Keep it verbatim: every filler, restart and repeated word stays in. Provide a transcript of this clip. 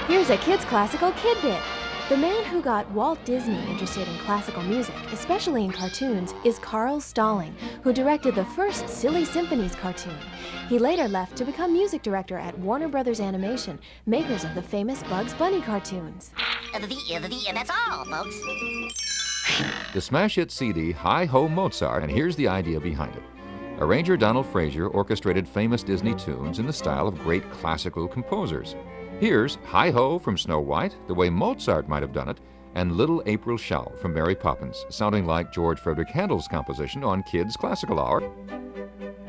Here's a kids' classical kid bit. The man who got Walt Disney interested in classical music, especially in cartoons, is Carl Stalling, who directed the first Silly Symphonies cartoon. He later left to become music director at Warner Brothers Animation, makers of the famous Bugs Bunny cartoons. And that's all, folks. The smash hit C D Hi-Ho Mozart, and here's the idea behind it. Arranger Donald Frazier orchestrated famous Disney tunes in the style of great classical composers. Here's Hi-Ho from Snow White, the way Mozart might have done it, and Little April Shower from Mary Poppins, sounding like George Frederick Handel's composition on Kids Classical Hour.